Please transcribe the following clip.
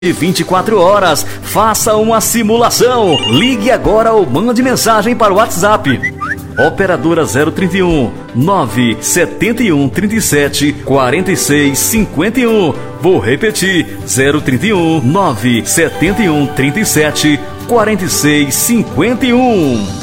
24 horas. Faça uma simulação. Ligue agora ou mande mensagem para o WhatsApp. Operadora 031 971 37 46 51. Vou repetir: 031 971 37 46 51.